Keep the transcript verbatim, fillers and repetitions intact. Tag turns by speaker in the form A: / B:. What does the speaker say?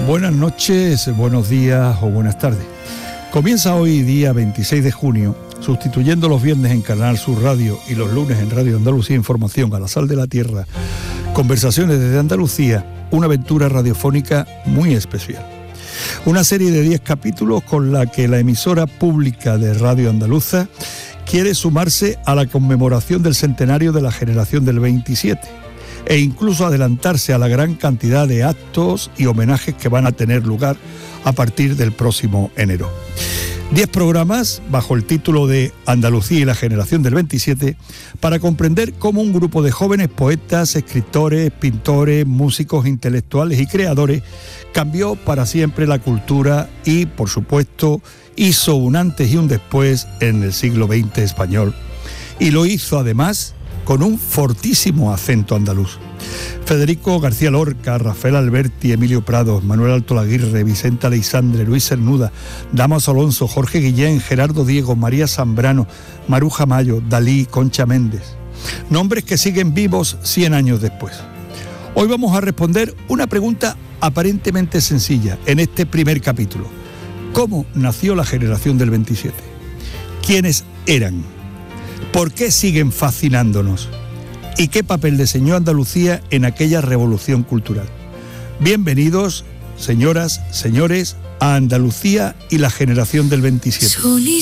A: Buenas noches, buenos días o buenas tardes. Comienza hoy, día veintiséis de junio, sustituyendo los viernes en Canal Sur Radio y los lunes en Radio Andalucía Información a la sal de la tierra, Conversaciones desde Andalucía, una aventura radiofónica muy especial. Una serie de diez capítulos con la que la emisora pública de Radio Andaluza quiere sumarse a la conmemoración del centenario de la generación del veintisiete e incluso adelantarse a la gran cantidad de actos y homenajes que van a tener lugar a partir del próximo enero. Diez programas bajo el título de Andalucía y la generación del veintisiete para comprender cómo un grupo de jóvenes poetas, escritores, pintores, músicos, intelectuales y creadores cambió para siempre la cultura y, por supuesto, hizo un antes y un después en el siglo veinte español. Y lo hizo además con un fortísimo acento andaluz. Federico García Lorca, Rafael Alberti, Emilio Prado, Manuel Alto Laguirre, Vicente Aleixandre, Luis Cernuda, Damaso Alonso, Jorge Guillén, Gerardo Diego, María Zambrano, Maruja Mayo, Dalí, Concha Méndez. Nombres que siguen vivos cien años después. Hoy vamos a responder una pregunta aparentemente sencilla en este primer capítulo. ¿Cómo nació la generación del veintisiete? ¿Quiénes eran? ¿Por qué siguen fascinándonos? ¿Y qué papel desempeñó Andalucía en aquella revolución cultural? Bienvenidos, señoras, señores, a Andalucía y la generación del veintisiete.